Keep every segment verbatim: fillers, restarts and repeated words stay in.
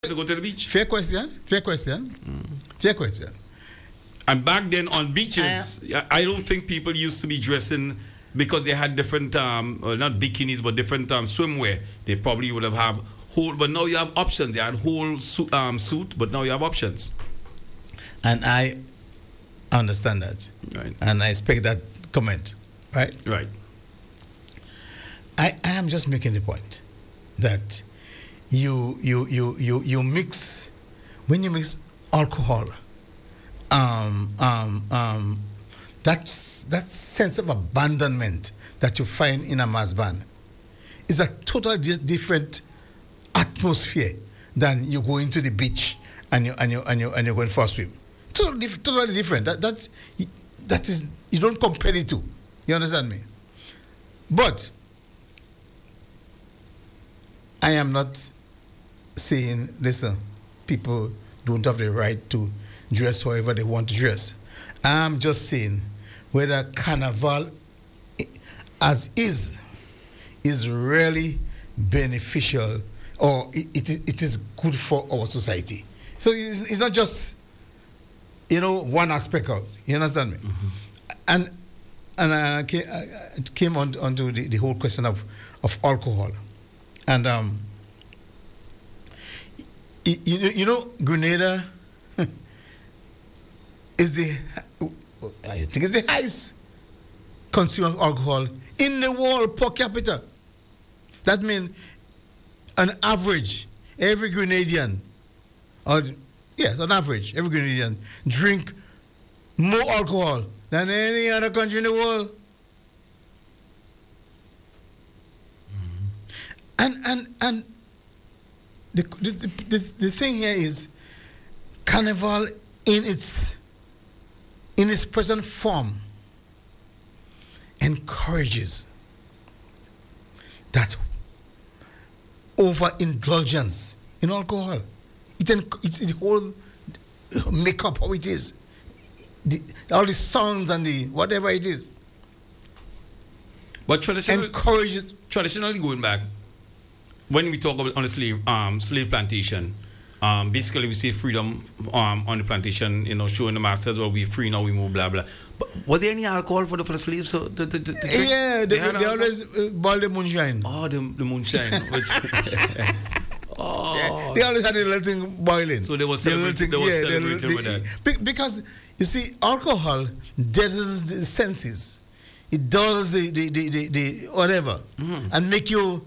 to go to the beach. Fair question. Fair question. Mm. Fair question. And back then on beaches, uh, I don't think people used to be dressing because they had different, um, well, not bikinis, but different um, swimwear. They probably would have had whole, but now you have options. They had whole suit, um, suit, but now you have options. And I understand that. Right. And I expect that comment. Right? Right. I, I am just making the point that you you you you you mix when you mix alcohol, um, um, um, that's that sense of abandonment that you find in a mass band is a totally di- different atmosphere than you go into the beach and you and you and you and you're going for a swim. Totally, dif- totally different. That that's that is you don't compare the two. You understand me? But I am not saying, listen, people don't have the right to dress however they want to dress. I'm just saying whether carnival as is is really beneficial or it, it, it is good for our society. So it's, it's not just, you know, one aspect of it. You understand me? Mm-hmm. And and I came, I came on onto the, the whole question of, of alcohol. And um, you, you know, Grenada is the, I think it's the highest consumer of alcohol in the world per capita. That means, on average, every Grenadian, or yes, on average, every Grenadian drink more alcohol than any other country in the world. And and and the the, the the thing here is carnival in its in its present form encourages that overindulgence in alcohol. It it's the whole makeup how it is. The, all the sounds and the whatever it is. But traditionally, encourages traditionally going back, when we talk about on the slave um, slave plantation, um, basically we say freedom um, on the plantation, you know, showing the masters well we free now we move blah blah. But was there any alcohol for the for the slaves? So the, the, the, the yeah, they, they, they always uh, boil the moonshine. Oh, the, the moonshine. Which oh, yeah, they always had a little thing boiling. So they were celebrating, they were yeah, celebrating they, with they, that. Because you see, alcohol deads the senses. It does the the, the, the, the whatever mm-hmm. and make you.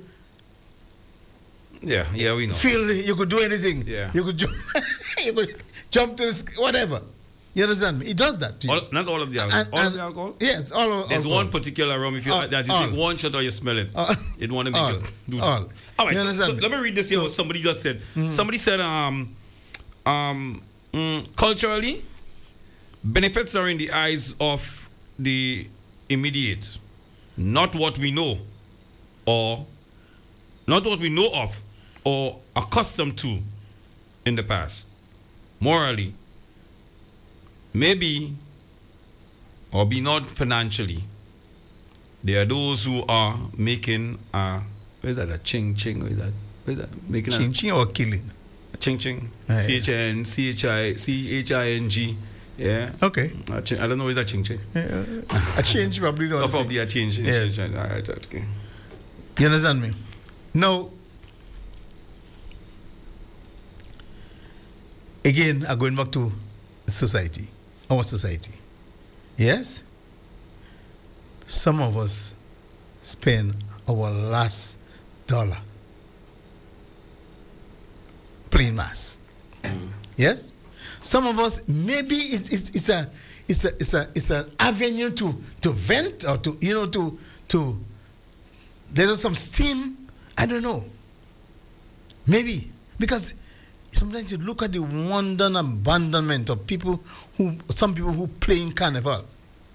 Yeah, yeah, we know. Feel you could do anything. Yeah. You could jump, you could jump to this, whatever. You understand me? It does that to you. All, not all of the alcohol. And, all and, of the alcohol? Yes, all of There's alcohol. one particular rum, if you, all, that you all. take one shot or you smell it, all. it want to make all. you do all. that. All right, you so, understand so me? let me read this here so, what somebody just said. Mm-hmm. Somebody said, um, um, mm, culturally, benefits are in the eyes of the immediate, not what we know, or not what we know of, or accustomed to in the past. Morally, maybe, or be not financially, there are those who are making a, what is that, a ching ching, what is that? What is that? Making ching ching or killing? A ching ching. Aye. C H I N, C H I, C H I N G. Yeah. Okay. A ching, I don't know, is that ching ching? Yeah, a change probably not. Or probably a change. Yes. All right, okay. You understand me? Now, again, I'm going back to society, our society. Yes? Some of us spend our last dollar playing mass. Mm. Yes? Some of us, maybe it's, it's, it's a it's a it's a it's an avenue to to vent or to you know to to let us some steam. I don't know. Maybe because sometimes you look at the wonder and abandonment of people who, some people who play in carnival.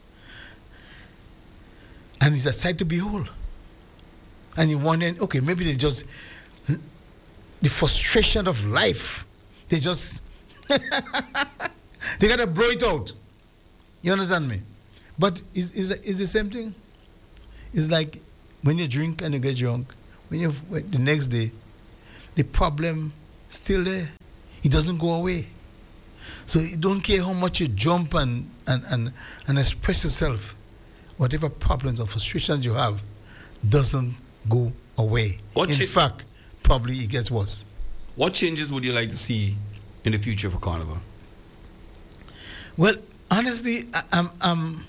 And it's a sight to behold. And you wonder, okay, maybe they just, the frustration of life, they just, they got to blow it out. You understand me? But it's, it's, it's the same thing. It's like when you drink and you get drunk, when you when the next day, the problem still there. It doesn't go away. So you don't care how much you jump and, and, and, and express yourself. Whatever problems or frustrations you have doesn't go away. What In chi- fact, probably it gets worse. What changes would you like to see in the future for Carnival? Well, honestly, I, I'm I'm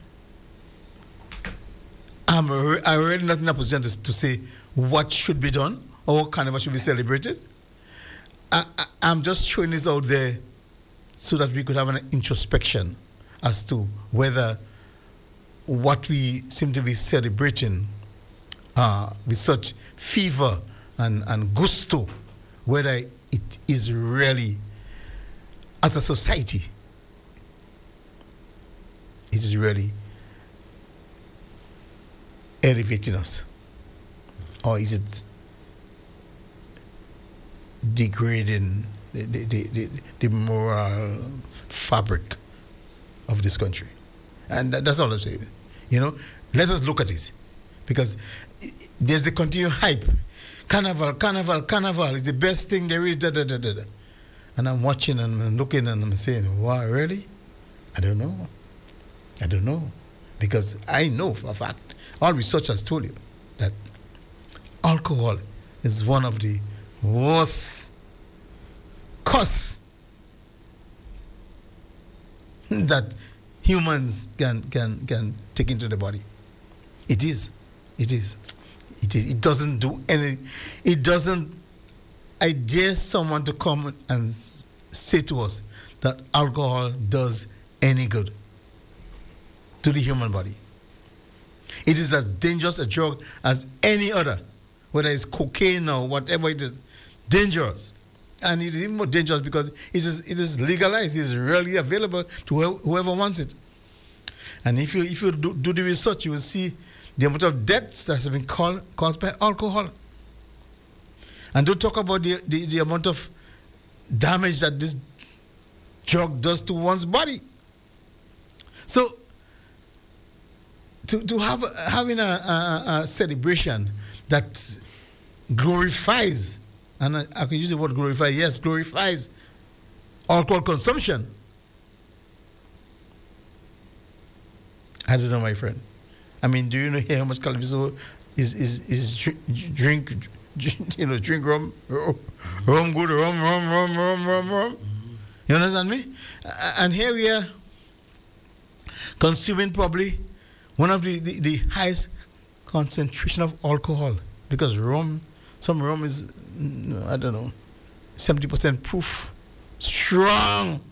I'm re- I'm really not in a position to, to say what should be done or what Carnival should be celebrated. I, I, I'm just showing this out there so that we could have an introspection as to whether what we seem to be celebrating uh, with such fever and, and gusto, whether it is really, as a society, it is really elevating us, or is it degrading the, the, the, the, the moral fabric of this country? And that, that's all I'm saying. You know, let us look at it, because there's a continued hype. Carnival, carnival, carnival is the best thing there is. Da, da, da, da, da. And I'm watching and I'm looking and I'm saying, wow, really? I don't know. I don't know. Because I know for a fact, all research has told you that alcohol is one of the worst cause that humans can, can, can take into the body. It is. It is. It is. It doesn't do any. It doesn't. I dare someone to come and s- say to us that alcohol does any good to the human body. It is as dangerous a drug as any other, whether it's cocaine or whatever it is. Dangerous. And it is even more dangerous because it is it is legalized. It is readily available to wh- whoever wants it. And if you if you do, do the research, you will see the amount of deaths that have been called, caused by alcohol. And don't talk about the, the, the amount of damage that this drug does to one's body. So, to, to have having a, a, a celebration that glorifies, and I, I can use the word glorify, yes, glorifies alcohol consumption. I don't know, my friend. I mean, do you know how much Calviso is is is drink, drink, you know, drink rum, rum good, rum, rum, rum, rum, rum, rum. You understand me? And here we are consuming probably one of the, the, the highest concentration of alcohol, because rum, some rum is, I don't know, seventy percent proof, strong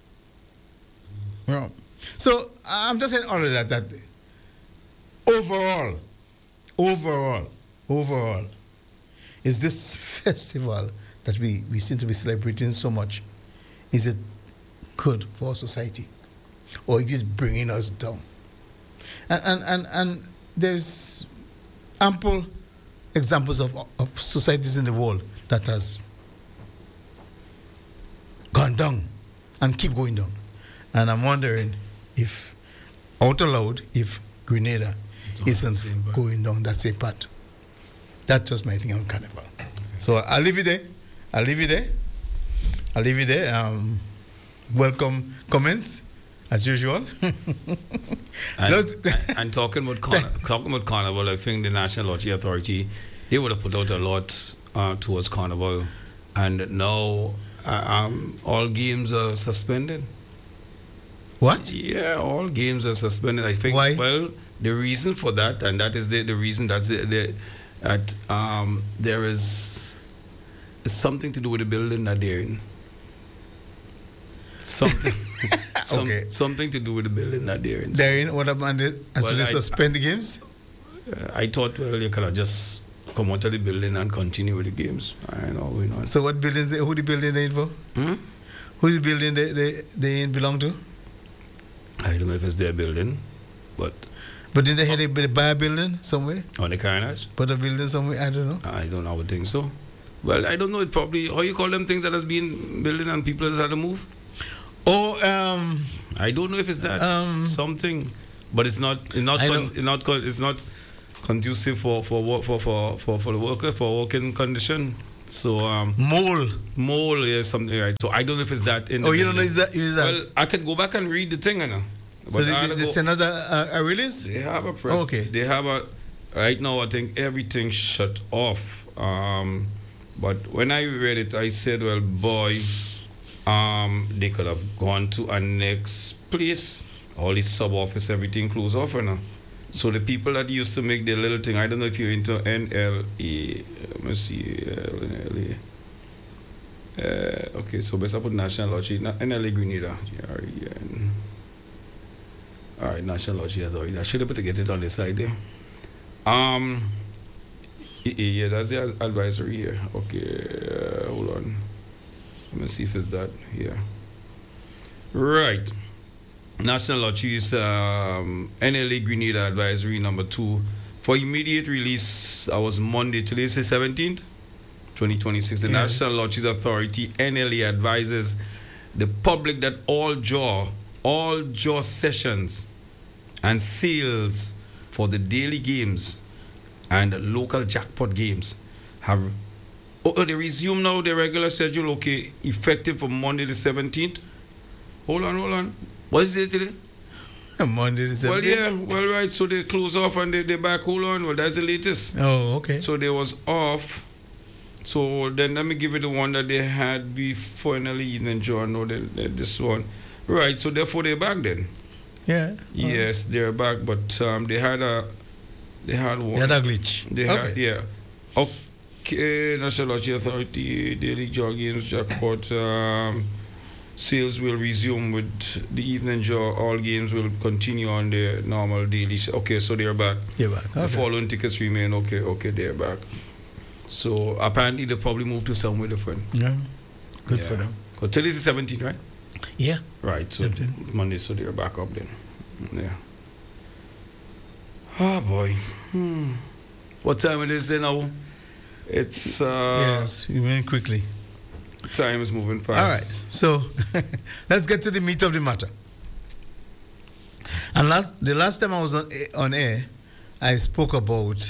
rum. So I'm just saying all of that, that overall, overall, overall, is this festival that we, we seem to be celebrating so much, is it good for our society? Or is it bringing us down? And, and, and, and there's ample examples of, of societies in the world that has gone down and keep going down. And I'm wondering if, out loud, if Grenada isn't going down that same path. That's just my thing on Carnival. Okay. So I'll leave it there. I'll leave it there. I'll leave it there. Um, welcome comments, as usual. and, and, and talking about Carnival, talking about Carnival, I think the National Lottery Authority, they would have put out a lot uh, towards Carnival, and now uh, um, all games are suspended. What? Yeah, all games are suspended. I think. Why? Well, the reason for that, and that is the, the reason that's the, the that um, there is something to do with the building that they're in. Something, some, okay. something to do with the building that they're in. They're in. What about this? As well, they suspend the games? Uh, I thought, well, you could have just come out of the building and continue with the games. I know, we know. So what building? Who the building they in for? Hmm? Who the building they they they in belong to? I don't know if it's their building, but. But didn't they have a buy a building somewhere? On the Carnage? But a building somewhere? I don't know. I don't know. I would think so. Well, I don't know. It probably, how you call them things that has been building and people has had to move? Oh, um... I don't know if it's that. Um, Something. But it's not, it's not, con, it's not, con, it's not conducive for, for, work, for, for, for, for the worker, for working condition. So um, Mole. mole, yeah, something right. So I don't know if it's that. In the Oh, you don't know building. is that is that? Well, I could go back and read the thing, you know. so But they, I they, had to they go- send us a, a, a release? They have a press. Oh, okay. They have a. Right now, I think everything shut off. Um, but when I read it, I said, "Well, boy, um, they could have gone to a next place. All the sub office, everything closed off, you know. So the people that used to make the little thing, I don't know if you're into N L A. Let me see, N L A. Uh, okay, so best I put National Lottery, Na- N L A Grenada. G R E N. All right, National Lottery Authority. I should have put to get it on the side there. Um, y- y- yeah, that's the ad- advisory here. Okay, uh, hold on. Let me see if it's that here. Right. National Lottery is um, N L A Grenada Advisory number two for immediate release. That was Monday. Today is the seventeenth, twenty twenty-six. The Yes. National Lotteries Authority, N L A, advises the public that all draw, all draw sessions and sales for the daily games and local jackpot games have. Oh, oh, they resume now the regular schedule. Okay, effective for Monday the seventeenth. Hold on, hold on. What is it today? Monday the Well, seventeenth? yeah, well, right. So they close off and they they back. Hold on. Well, that's the latest. Oh, okay. So they was off. So then let me give you the one that they had before in the evening, John. No, they, they, this one. Right. So therefore they're back then. Yeah. Yes, they're back. But um, they had a they had one. You had a glitch. They okay. had, yeah. Okay, National Lottery Authority, daily draw games, jackpot, um, sales will resume with the evening draw. All games will continue on their normal daily. sh- Okay, so they're back. You're back. The Okay. following tickets remain. Okay, okay, they're back. So apparently they probably moved to somewhere different. Yeah. Good Yeah. for them. Because today is the seventeenth, right? Yeah. Right, so seventeenth. Monday, so they're back up then. Yeah. Oh boy. Hmm. What time it is then now? It's uh yes, we went quickly. time is moving fast. All right. So let's get to the meat of the matter. And last the last time I was on, on air, I spoke about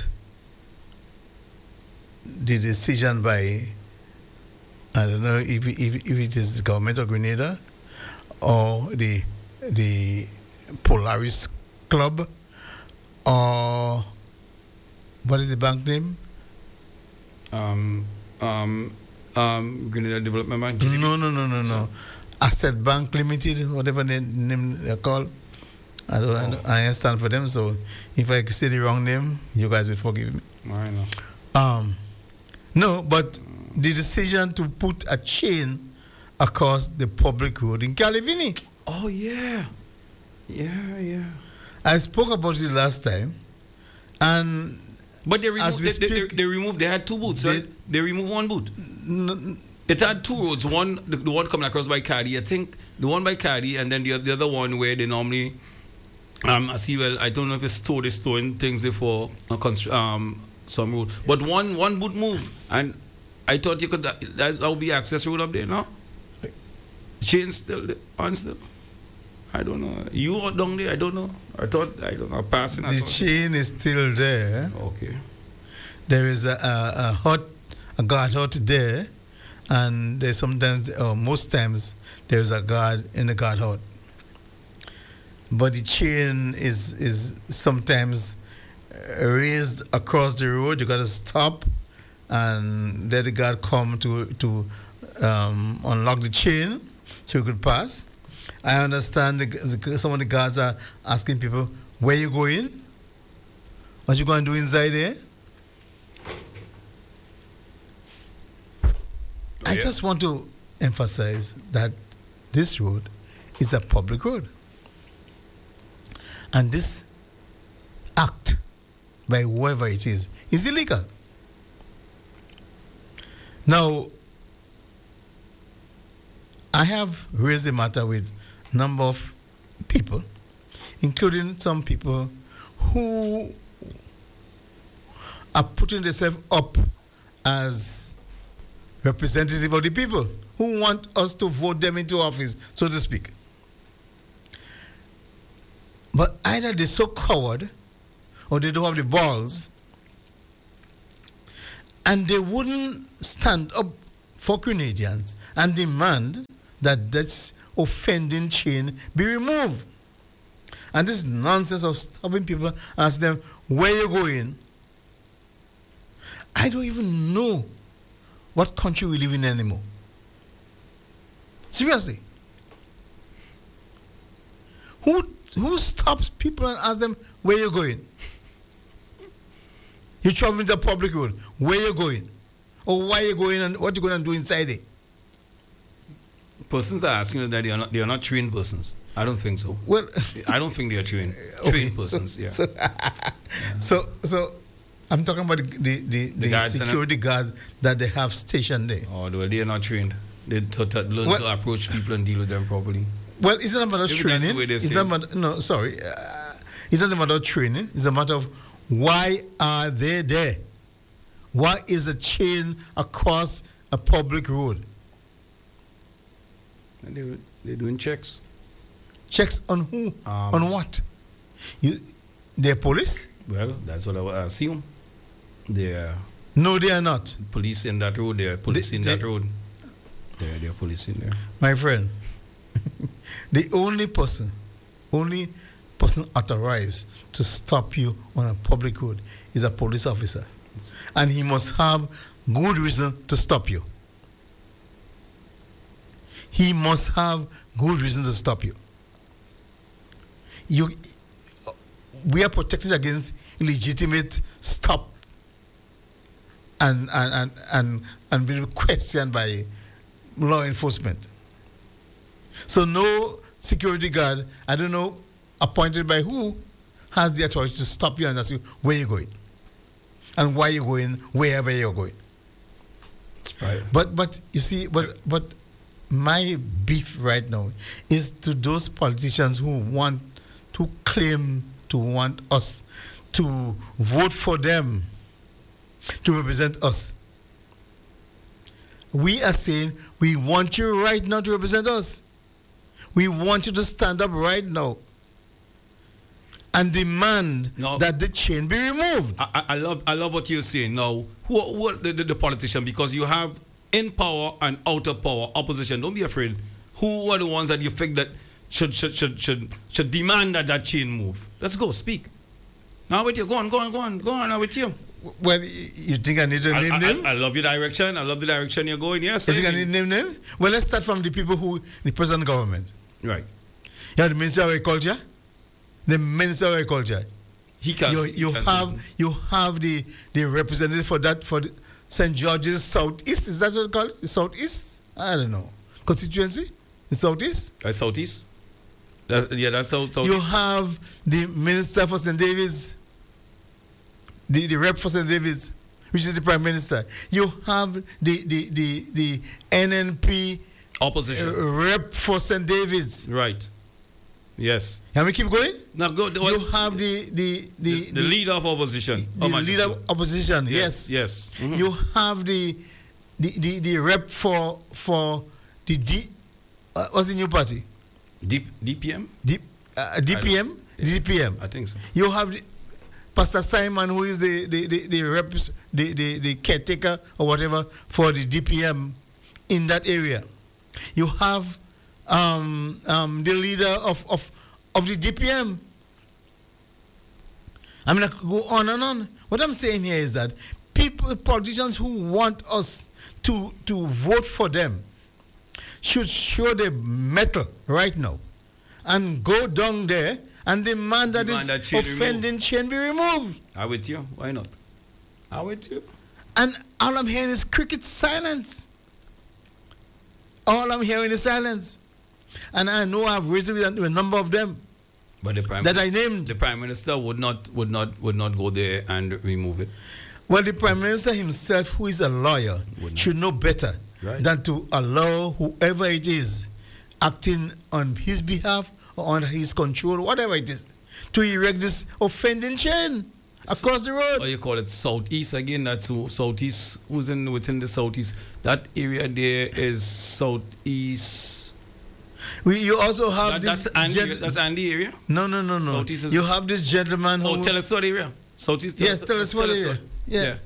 the decision by, I don't know if, if, if it is the government of Grenada or the the Polaris Club or what is the bank name? Um um um Grenada Development Bank. No, no, no, no, no. Asset Bank Limited, whatever the name they're called. I don't, I Oh. don't I understand for them, so if I say the wrong name, you guys will forgive me. I know. Um, no, but the decision to put a chain across the public road in Calivini. Oh yeah. Yeah, yeah. I spoke about it last time, and But they As removed we they, they, they, speak, they removed they had two booths, they- right? They removed one booth. n- It had two roads. One, the, the one coming across by Caddy, I think the one by Caddy, and then the, the other one where they normally, um, I see. Well, I don't know if it's store they storing things there for uh, constr- um some road, but one one would move, and I thought you could that that would be access road up there, no? Chain still there, on still. I don't know. You are down there? I don't know. I thought I don't know. Passing. I the thought- chain is still there. Okay. There is a, a, a hut, a guard hut there, and there's sometimes, or most times, there's a guard in the guard hut. But the chain is is sometimes raised across the road. You got to stop, and let the guard come to to um, unlock the chain so you could pass. I understand the, the, some of the guards are asking people, "Where you going? What you going to do inside there?" I yeah. just want to emphasize that this road is a public road. And this act by whoever it is is illegal. Now, I have raised the matter with a number of people, including some people who are putting themselves up as representative of the people, who want us to vote them into office, so to speak. But either they're so coward or they don't have the balls. And they wouldn't stand up for Grenadians and demand that this offending chain be removed. And this nonsense of stopping people, ask them, where you going? I don't even know what country we live in anymore. Seriously. Who who stops people and asks them, where you going? You traveling the public road, where you going? Or why you going and what you going to do inside it? Persons that are asking you that they are not they are not trained persons. I don't think so. Well, I don't think they are trained okay, trained persons. So, yeah. So, so, so I'm talking about the the, the, the, guards security guards that they have stationed there. Oh, well, they are not trained. They to, to learn Well- to approach people and deal with them properly. Well, it's not a matter of Maybe that's the training. way they It's say not a it. matter, no, sorry. Uh, it's not a matter of training. It's a matter of why are they there? Why is a chain across a public road? And they they're doing checks. Checks on who? Um, on what? You, they're police? Well, that's what I would assume. They are No, they are not. police in that road. They are police They- in they- that road. They are, they are police in there. My friend, the only person, only person authorized to stop you on a public road is a police officer. And he must have good reason to stop you. He must have good reason to stop you. You, we are protected against illegitimate stop and and and and, and being questioned by law enforcement. So no security guard, I don't know, appointed by who, has the authority to stop you and ask you where you're going and why you're going, wherever you're going. It's right. But but you see, but but my beef right now is to those politicians who want to claim to want us to vote for them to represent us. We are saying we want you right now to represent us. We want you to stand up right now and demand No. that the chain be removed. I, I- I love I love what you're saying now. Who, who are the, the, the politician? Because you have in power and out of power opposition. Don't be afraid. Who are the ones that you think that should should should should, should demand that that chain move? Let's go speak. Now with you, go on, go on, go on, go on. Now with you. Well, you think I need to I, name I, them? I, I love your direction. I love the direction you're going. Yes. You I think I mean- need to name them? Well, let's start from the people who, the present government. Right. You have the Minister of Agriculture. The Minister of Agriculture. He can. You, he you can- have you have the, the representative for that for the Saint George's Southeast. Is that what you call it? The Southeast? I don't know. Constituency? The Southeast? Uh, Southeast. That's, yeah, that's South. Southeast. You have the Minister for Saint David's. The, the rep for Saint David's, which is the Prime Minister. You have the the the, the N N P Opposition. uh, rep for Saint David's. Right. Yes. Can we keep going? Now go. The, You have the the the, the, the leader of opposition. the Oh, my leader God. of opposition. Yes. Yes. Mhm. You have the the, the the rep for for the D. Uh, what's the new party? D, DPM. D, uh, D P M. yeah. D P M. I think so. You have the, Pastor Simon, who is the the the, the rep, the, the the caretaker or whatever for the D P M in that area. You have um, um, the leader of, of of the D P M. I mean, I could go on and on. What I'm saying here is that people, politicians who want us to to vote for them, should show their mettle right now and go down there and demand that Demand this that chain offending chain be removed. I'm with you. Why not? I'm with you. And all I'm hearing is cricket silence. All I'm hearing is silence. And I know I've raised it with a, with a number of them But the prime that I named. the prime minister would not would not would not go there and remove it. Well, the Prime Minister himself, who is a lawyer, Would should know better Right. than to allow whoever it is acting on his behalf or under his control, whatever it is, to erect this offending chain across the road. Or you call it southeast again? That's who- southeast. Who's in within the southeast? That area there is southeast. We, you also have That, this. that's Andy. gen- that's Andy area. no, no, no, no. Southeast is- You have this gentleman who. Oh, tell us what area. Southeast. Yes, tell us what area. Yeah.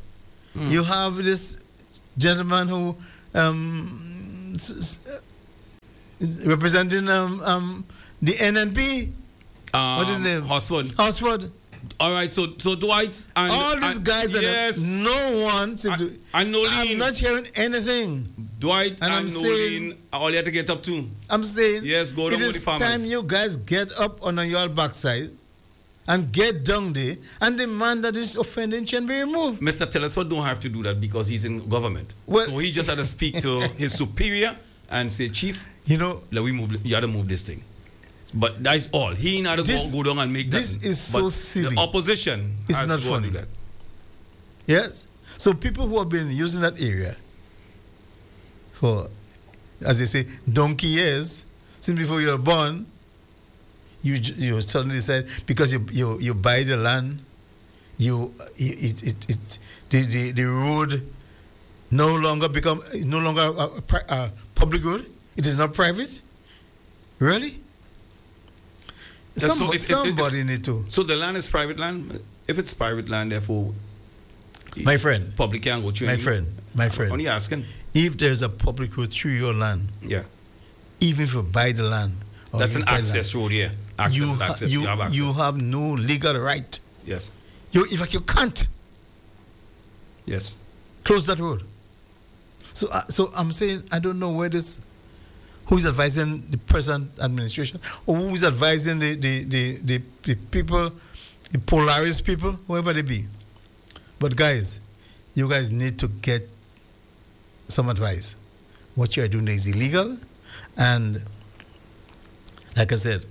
Mm. You have this gentleman who um, s- s- representing um, um, the N N P. Um, what is his name? Hosford. Hosford. All right, so so Dwight and all these and, guys, yes, and no one seem to. And Nolene. I'm not hearing anything. Dwight and, and I'm Nolene, saying, all you have to get up to. I'm saying, yes, go down it with the is farmers. time you guys get up on your backside and get down there and demand that this offending chain be removed. Mister Telesford don't have to do that because he's in government. Well, so he just had to speak to his superior and say, Chief, you know, let we move. You have to move this thing. But that's all. He not to go, go down and make this that. This is so silly. The opposition it's has not to go funny. and do that. Yes. So people who have been using that area for, as they say, donkey years, since before you were born, you you suddenly decide because you you, you buy the land, you it it it's the, the the road no longer become no longer a, a, a public road. It is not private. Really? Yeah, Somebody, so it, it, somebody need to. So the land is private land. If it's private land, therefore, my friend, public can't go through. My you. friend, my friend. Only asking. If there's a public road through your land, yeah, even if you buy the land, that's an access land, road. Yeah, access, you, ha- access. You, you, have access. You have no legal right. Yes. You, in fact, you can't. Yes. Close that road. So, uh, so I'm saying I don't know where this. Who is advising the present administration, or who is advising the the, the, the, the people, the Polaris people, whoever they be. But guys, you guys need to get some advice. What you are doing is illegal, and like I said,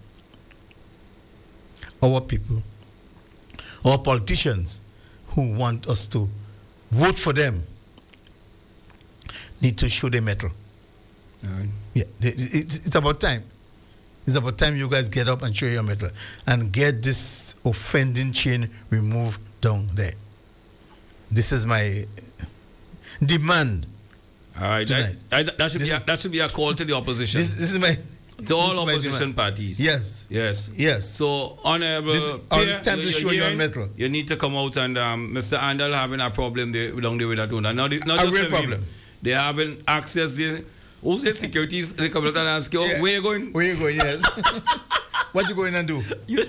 our people, our politicians who want us to vote for them need to show their mettle. All right. Yeah, it's, it's about time. It's about time you guys get up and show your mettle and get this offending chain removed down there. This is my demand. All right, that, that, that should this be a, that should be a call to the opposition. This, this is my to all opposition parties. Yes, yes, yes. So, honorable, this is Pierre, time to show your mettle. You need to come out and um, Mister Andal having a problem there, down there with that one. Not, not a just real him, problem. They haven't access there. Who's the securities? They come out and ask you, yeah. Where you going? Where you going? Yes. What you going and do?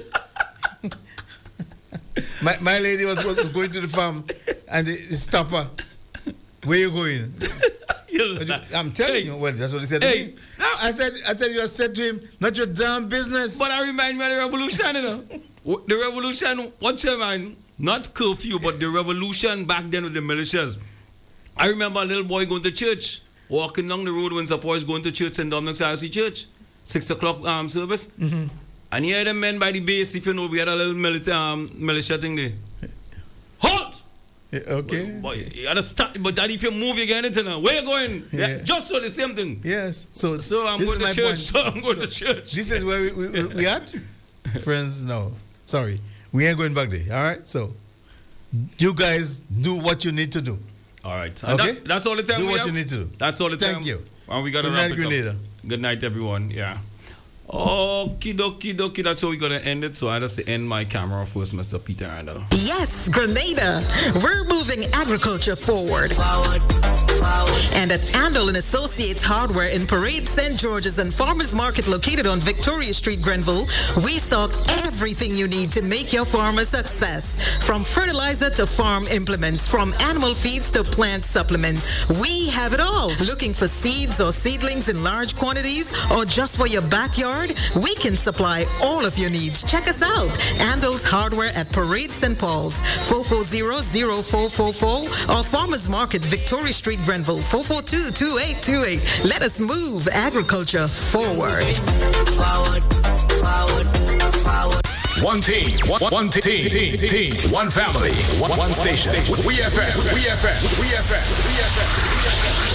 my my lady was, was going to the farm, and they stop her. Where you going? You, I'm telling hey. you, well, that's what he said hey. to me. I said, I said, you said to him, not your damn business. But I remind me of the revolution, you know. The revolution, what's your man? Not curfew, but the revolution back then with the militias. I remember a little boy going to church. Walking down the road when supporters going to church, Saint Dominic's R C Church, six o'clock um, service, mm-hmm. and you hear the men by the base. If you know, we had a little military um, militia thing there. Halt! Yeah, okay. Boy, boy, you had to stop, but that if you move, you get into now. Where you going? Yeah. Yeah, just so the same thing. Yes. So, so I'm going to church. Point. So I'm going so to church. This is where we, we, we, we at, friends. No, sorry, we ain't going back there. All right. So, you guys do what you need to do. All right. And okay. That, that's all the time do we what have. you need to do. That's all the time. Thank you. And we got to wrap it up. Good night, everyone. Yeah. Okie dokie dokie. That's how we're going to end it. So I just to end my camera first, Mister Peter Randall. Yes, Grenada. We're moving agriculture forward. Forward. Forward. And at Andal and Associates Hardware in Parade, Saint George's and Farmers Market located on Victoria Street, Grenville, we stock everything you need to make your farm a success. From fertilizer to farm implements, from animal feeds to plant supplements, we have it all. Looking for seeds or seedlings in large quantities or just for your backyard? We can supply all of your needs. Check us out. Andal's Hardware at Parade Saint Paul's, four four zero, zero four four four, or Farmers Market, Victoria Street, Grenville, four four two, two eight two eight. Let us move agriculture forward. Forward, forward, forward. One team, one, one team, team, team, one family, one, one station. We F M, We F M, We F M, We F M.